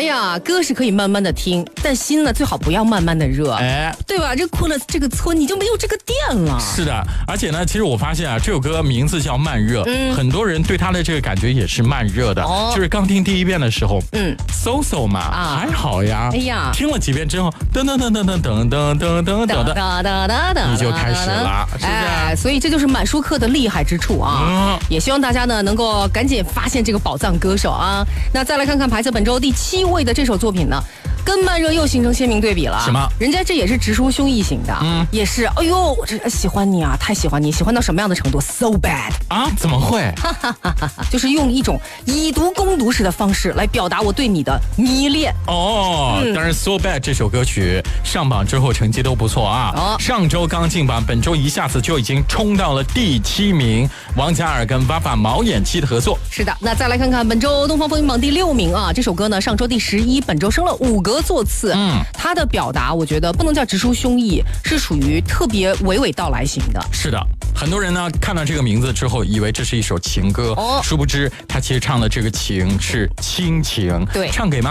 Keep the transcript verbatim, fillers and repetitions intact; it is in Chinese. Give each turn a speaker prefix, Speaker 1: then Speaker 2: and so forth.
Speaker 1: 哎呀，歌是可以慢慢的听，但心呢最好不要慢慢的热，
Speaker 2: 哎，
Speaker 1: 对吧？这过了这个村你就没有这个店了。
Speaker 2: 是的，而且呢，其实我发现啊，这首歌名字叫慢热，嗯，很多人对它的这个感觉也是慢热的，哦、就是刚听第一遍的时候，嗯 ，so so 嘛，啊、还好呀，哎呀，听了几遍之后，噔噔噔噔噔噔噔噔噔噔噔噔，你就开始了，是不是？
Speaker 1: 哎，所以这就是满舒克的厉害之处啊！嗯、也希望大家呢能够赶紧发现这个宝藏歌手啊。那再来看看排在本周第七位的这首作品呢，跟慢热又形成鲜明对比了。
Speaker 2: 什么？
Speaker 1: 人家这也是直抒胸臆型的，嗯，也是。哎呦，我这喜欢你啊，太喜欢你，喜欢到什么样的程度 ？So bad
Speaker 2: 啊？怎么会？
Speaker 1: 就是用一种以毒攻毒式的方式来表达我对你的迷恋。
Speaker 2: 哦，嗯、当然 ，So bad 这首歌曲上榜之后成绩都不错啊。哦、上周刚进榜，本周一下子就已经冲到了第七名。王嘉尔跟 Vafa 毛眼鸡的合作。
Speaker 1: 是的，那再来看看本周东方风云榜第六名啊，这首歌呢上周第十一，本周升了五个座次。嗯，它的表达我觉得不能叫直抒胸臆，是属于特别娓娓道来型的。
Speaker 2: 是的，很多人呢看到这个名字之后，以为这是一首情歌，哦、殊不知他其实唱的这个情是亲情，
Speaker 1: 对，
Speaker 2: 唱给妈。